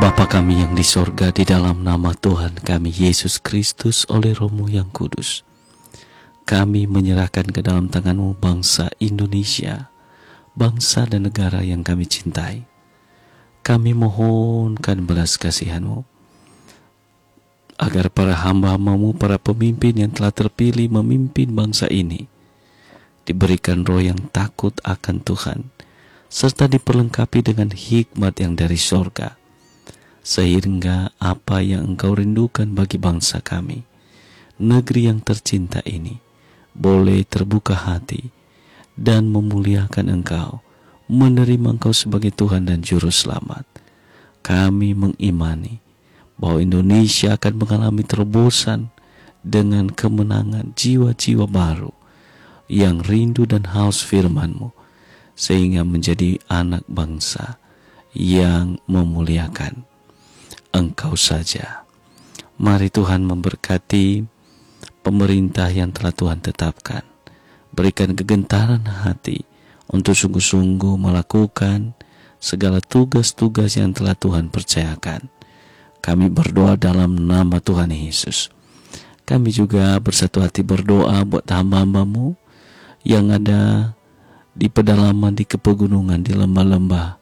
Bapa kami yang di sorga, di dalam nama Tuhan kami Yesus Kristus oleh Roh-Mu yang kudus, kami menyerahkan ke dalam tangan-Mu bangsa Indonesia, bangsa dan negara yang kami cintai. Kami mohonkan belas kasihan-Mu, agar para hamba-Hamba-Mu, para pemimpin yang telah terpilih memimpin bangsa ini, diberikan roh yang takut akan Tuhan, serta diperlengkapi dengan hikmat yang dari sorga, sehingga apa yang Engkau rindukan bagi bangsa kami, negeri yang tercinta ini, boleh terbuka hati dan memuliakan Engkau, menerima Engkau sebagai Tuhan dan Juru Selamat. Kami mengimani bahwa Indonesia akan mengalami terobosan dengan kemenangan jiwa-jiwa baru yang rindu dan haus firman-Mu, sehingga menjadi anak bangsa yang memuliakan Engkau saja. Mari Tuhan memberkati pemerintah yang telah Tuhan tetapkan. Berikan kegentaran hati untuk sungguh-sungguh melakukan segala tugas-tugas yang telah Tuhan percayakan. Kami berdoa dalam nama Tuhan Yesus. Kami juga bersatu hati berdoa buat hamba-Hamba-Mu yang ada di pedalaman, di pegunungan, di lembah-lembah,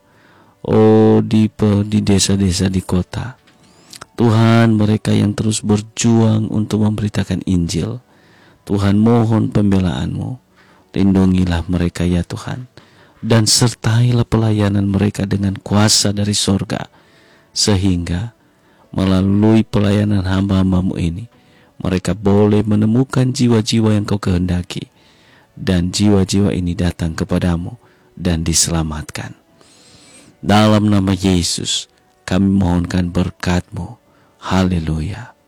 di desa-desa, di kota. Tuhan, mereka yang terus berjuang untuk memberitakan Injil, Tuhan mohon pembelaan-Mu. Lindungilah mereka ya Tuhan, dan sertailah pelayanan mereka dengan kuasa dari sorga, sehingga melalui pelayanan hamba-Hamba-Mu ini, mereka boleh menemukan jiwa-jiwa yang Kau kehendaki, dan jiwa-jiwa ini datang kepadamu dan diselamatkan. Dalam nama Yesus kami mohonkan berkat-Mu. Haleluya.